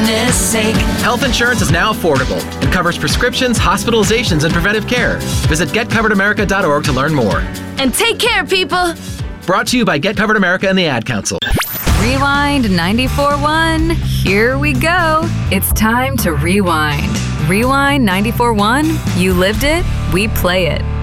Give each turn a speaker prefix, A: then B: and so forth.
A: goodness sake.
B: Health insurance is now affordable and covers prescriptions, hospitalizations, and preventive care. Visit getcoveredamerica.org to learn more.
C: And take care, people.
B: Brought to you by Get Covered America and the Ad Council.
D: Rewind 94.1. Here we go. It's time to rewind. Rewind 94.1. You lived it, we play it.